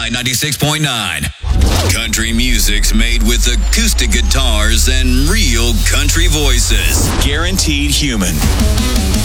KFI 96.9. Country music's made with acoustic guitars and real country voices. Guaranteed human.